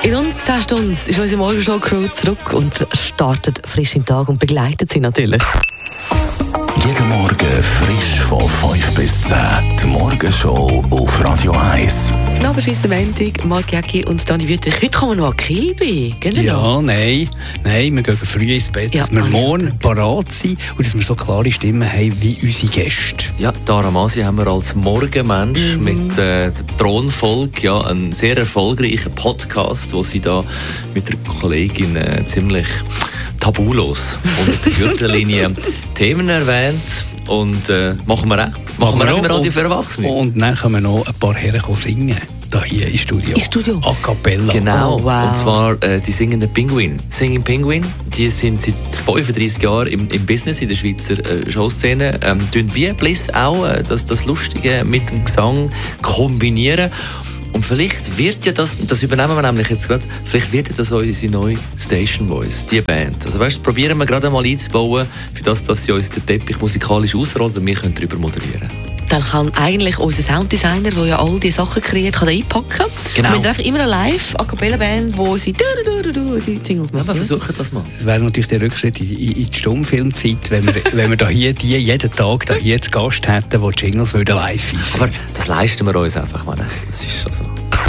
In rund 10 Stunden ist unsere Morgenshow-Crew zurück und startet frisch im Tag und begleitet sie natürlich. Jeden Morgen frisch von 5 bis 10. Die Morgenshow auf Radio 1. Nachbeschissener Montag, Marc Jäcki und Dani Wüttrich. Heute kommen wir noch an Kilby. Nein, wir gehen früh ins Bett, dass wir morgen parat sind und dass wir so klare Stimmen haben wie unsere Gäste. Ja, Dara Masi haben wir als Morgenmensch mit der Thronfolge, einen sehr erfolgreichen Podcast, wo sie da mit der Kollegin ziemlich tabulos unter der Gürtellinie Themen erwähnt. Und machen wir auch. Machen wir auch im Radio für Erwachsene. Und dann können wir noch ein paar Herren singen. Hier im Studio. A cappella. Genau. Oh, wow. Und zwar die singenden Pinguin. Singing Pinguin. Die sind seit 35 Jahren im Business, in der Schweizer Showszene. Tun wie Bliss auch das Lustige mit dem Gesang kombinieren. Und vielleicht wird ja das übernehmen wir nämlich jetzt gerade, vielleicht wird ja das unsere neue Station Voice, die Band. Also weißt, probieren wir gerade einmal einzubauen, für das, dass sie uns den Teppich musikalisch ausrollen und wir können darüber moderieren. Dann kann eigentlich unser Sounddesigner, der ja all diese Sachen kreiert, kann einpacken. Genau. Wir haben einfach immer eine Live-A-Cappella-Band, wo sie die Jingles machen. Aber versuchen das mal. Es wäre natürlich der Rückschritt in die Stummfilmzeit, wenn wir da hier jeden Tag hier zu Gast hätten, die Jingles live sein. Aber das leisten wir uns einfach mal. Das ist schon so.